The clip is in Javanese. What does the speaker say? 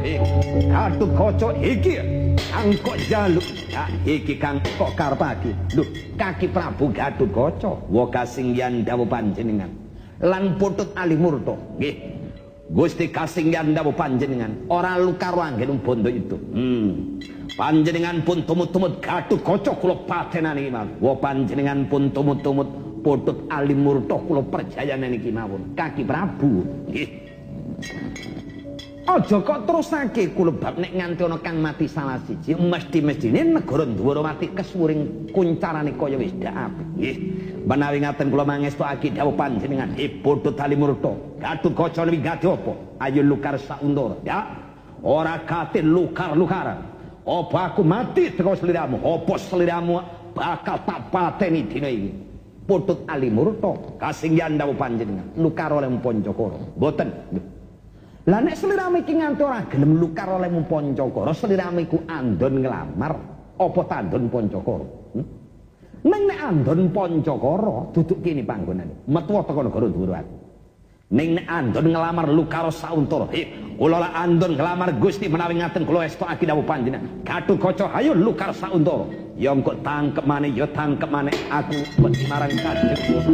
Gatotkaca iki kang kok jaluk. Ya iki kang kok karepake. Lho, Kaki Prabu Gatotkaca, wa kasinggihan dawuh panjenengan. Lan putut Alimurta. Nggih. Gusti kasinggihan dawuh panjenengan, ora lukaro anggen bondo itu. Panjenengan pun tumut-tumut Gatotkaca kula patenani mawon. Wa panjenengan pun tumut-tumut putut Alimurta kula perjayane niki mawon. Kaki Prabu. Nggih. Aja kok terusake kula bab nek nganti ana kang mati salah siji mesti-mestine negara Dwarawati kesuring kuncarane kaya wis dak apik. Nggih. Menawi ngaten kula mangestokake dawuh panjenengan, putut Alimurta, Gatotkaca wigati apa? Ayo lukar sauntara, ya. Ora kate lukar-lukaran. Apa aku mati teko sliramu? Apa sliramu bakal tak pateni dina iki? Putut Alimurta, kasinggihan dawuh panjenengan, lukar oleh Pancakara. Mboten. Lah nek sliramu iki nganti ora gelem lukar oleh Pancakara, sliramu iku andon nglamar apa tandon Pancakara? Neng nek andon Pancakara duduk kene panggonane, metu teko negara Dwarawati. Ning nek andon nglamar lukar sauntara, kula lak andon nglamar Gusti menawi ngaten kula estokake dawuh panjenengan. Gatotkaca ayo lukar sauntara. Ya engko tangkep maneh, ya tangkep maneh aku wedi marang Kanjeng